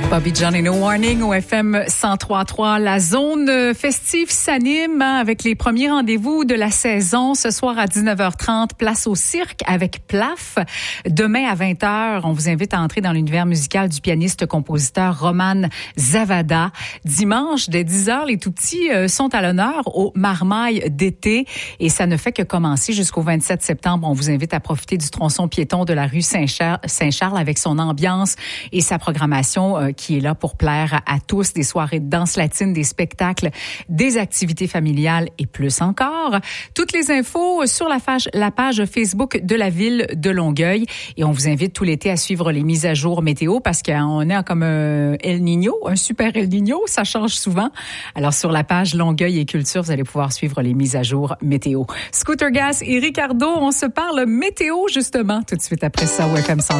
Bobby John et No Warning au FM 103.3. La zone festive s'anime avec les premiers rendez-vous de la saison. Ce soir à 19h30, place au cirque avec Plaf. Demain à 20h, on vous invite à entrer dans l'univers musical du pianiste-compositeur Roman Zavada. Dimanche, dès 10h, les tout-petits sont à l'honneur au Marmaille d'été. Et ça ne fait que commencer jusqu'au 27 septembre. On vous invite à profiter du tronçon piéton de la rue Saint-Charles avec son ambiance et sa programmation qui est là pour plaire à tous, des soirées de danse latine, des spectacles, des activités familiales et plus encore. Toutes les infos sur la page Facebook de la ville de Longueuil. Et on vous invite tout l'été à suivre les mises à jour météo parce qu'on est comme un El Niño, un super El Niño, ça change souvent. Alors sur la page Longueuil et Culture, vous allez pouvoir suivre les mises à jour météo. Scooter Gas et Ricardo, on se parle météo justement tout de suite après ça au FM 103.